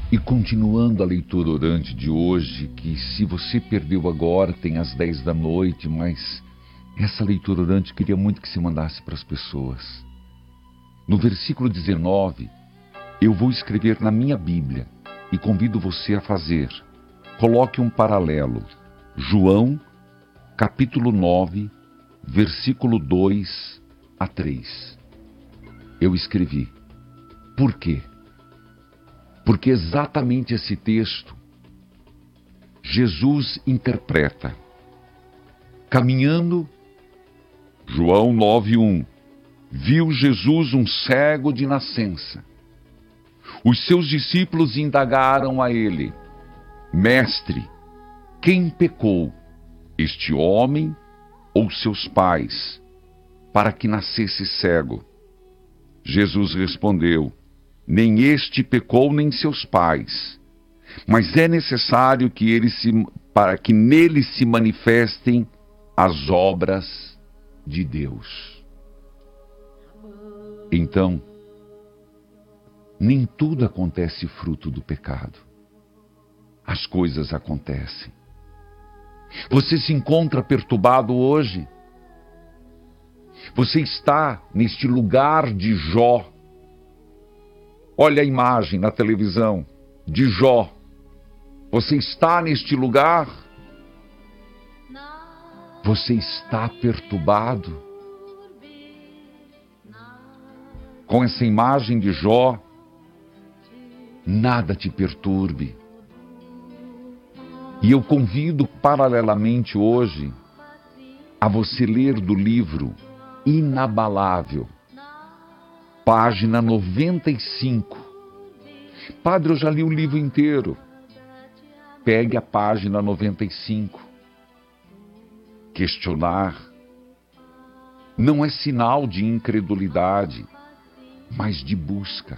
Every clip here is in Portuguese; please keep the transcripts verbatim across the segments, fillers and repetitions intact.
E continuando a leitura orante de hoje, que se você perdeu agora, tem às dez da noite, mas essa leitura orante queria muito que se mandasse para as pessoas. No versículo dezenove, eu vou escrever na minha Bíblia e convido você a fazer. Coloque um paralelo. João, capítulo nove, versículo dois a três. Eu escrevi. Por quê? Porque exatamente esse texto Jesus interpreta. Caminhando, João nove, um. Viu Jesus um cego de nascença. Os seus discípulos indagaram a ele: Mestre, quem pecou, este homem ou seus pais, para que nascesse cego? Jesus respondeu: Nem este pecou, nem seus pais, mas é necessário que ele se, para que nele se manifestem as obras de Deus. Então, nem tudo acontece fruto do pecado. As coisas acontecem. Você se encontra perturbado hoje? Você está neste lugar de Jó. Olha a imagem na televisão de Jó. Você está neste lugar? Você está perturbado? Com essa imagem de Jó, nada te perturbe. E eu convido paralelamente hoje a você ler do livro Inabalável, página noventa e cinco. Padre, eu já li o livro inteiro. Pegue a página noventa e cinco. Questionar não é sinal de incredulidade, mas de busca.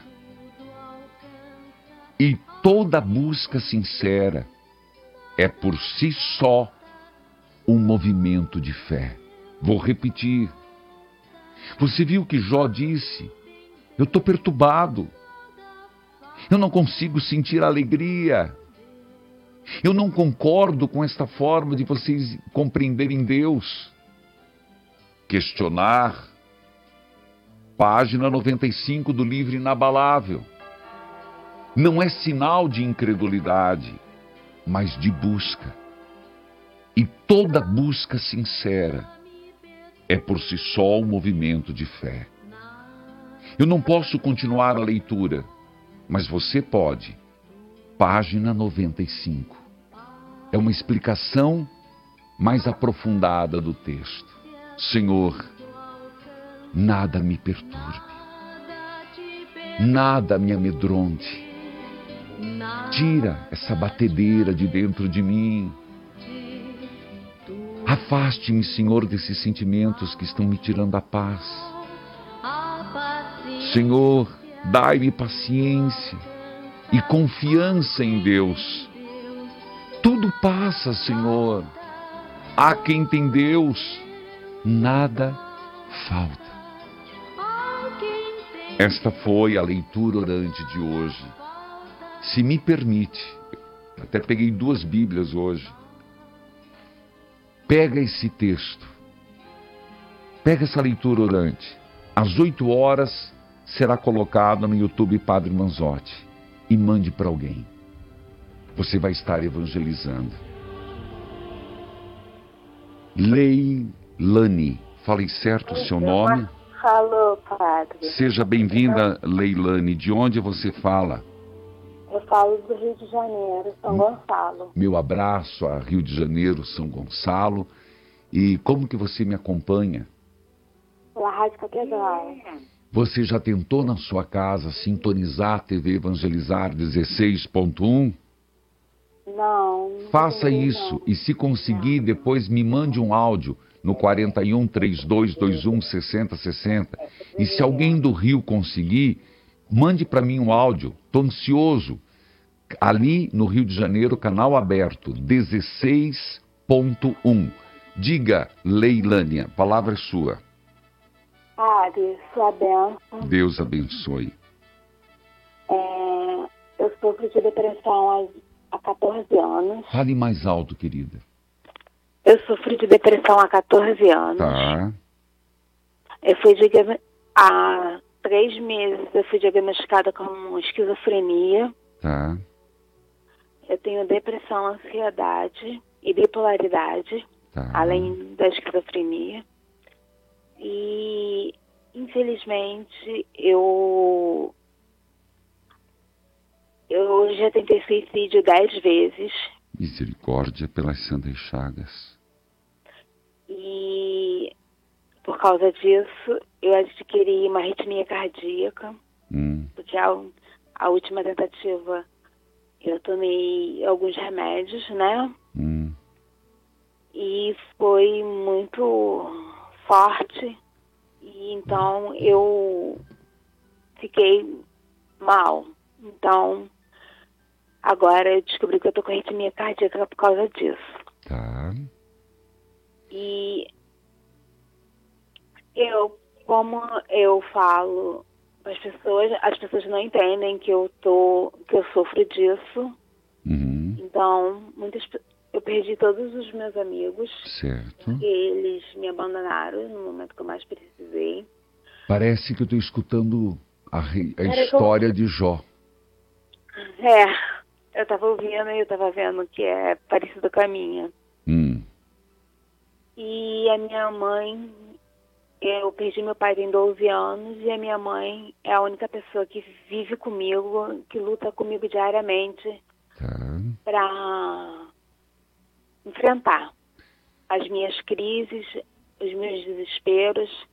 E toda busca sincera é por si só um movimento de fé. Vou repetir. Você viu que Jó disse: eu estou perturbado. Eu não consigo sentir alegria. Eu não concordo com esta forma de vocês compreenderem Deus. Questionar. Página noventa e cinco do livro Inabalável. Não é sinal de incredulidade, mas de busca. E toda busca sincera é por si só um movimento de fé. Eu não posso continuar a leitura, mas você pode. Página noventa e cinco. É uma explicação mais aprofundada do texto. Senhor, nada me perturbe, nada me amedronte. Tira essa batedeira de dentro de mim. Afaste-me, Senhor, desses sentimentos que estão me tirando a paz. Senhor, dai-me paciência e confiança em Deus. Tudo passa, Senhor. Há quem tem Deus, nada falta. Esta foi a leitura orante de hoje. Se me permite, até peguei duas Bíblias hoje. Pega esse texto, pega essa leitura orante. Às oito horas será colocado no YouTube Padre Manzotti e mande para alguém. Você vai estar evangelizando. Leilane, falei certo o seu nome? Falou, Padre. Seja bem-vinda, Leilane. De onde você fala? Eu falo do Rio de Janeiro, São Gonçalo. Meu abraço a Rio de Janeiro, São Gonçalo. E como que você me acompanha? Pela Rádio Catedral. Você já tentou na sua casa sintonizar a T V Evangelizar dezesseis ponto um? Não. Faça entendi, isso não. e se conseguir, depois me mande um áudio no quarenta e um, trinta e dois, vinte e um, sessenta, sessenta. E se alguém do Rio conseguir, mande para mim um áudio. Estou ansioso. Ali no Rio de Janeiro, canal aberto, dezesseis ponto um. Diga, Leilânia, a palavra é sua. Padre, sua bênção. Deus abençoe. É, eu sou sofro de depressão há, há quatorze anos. Fale mais alto, querida. Eu sofro de depressão há quatorze anos. Tá. Eu fui diagn... Há três meses eu fui diagnosticada com esquizofrenia. Tá. Eu tenho depressão, ansiedade e bipolaridade, Tá. além da esquizofrenia. E, infelizmente, eu... Eu já tentei suicídio dez vezes. Misericórdia pelas santas chagas. E, por causa disso, eu adquiri uma arritmia cardíaca. Hum. Porque a, a última tentativa, eu tomei alguns remédios, né? Hum. E foi muito forte. E então eu fiquei mal. Então, agora eu descobri que eu tô com arritmia cardíaca por causa disso. Tá. E eu, como eu falo para as pessoas, as pessoas não entendem que eu tô, que eu sofro disso. Uhum. Então, muitas, eu perdi todos os meus amigos. Certo. Porque eles me abandonaram no momento que eu mais precisei. Parece que eu estou escutando a, re- a Cara, história eu- de Jó. É, eu tava ouvindo e eu tava vendo que é parecido com a minha. Hum. E a minha mãe, eu perdi meu pai tem doze anos e a minha mãe é a única pessoa que vive comigo, que luta comigo diariamente Tá. para enfrentar as minhas crises, os meus desesperos.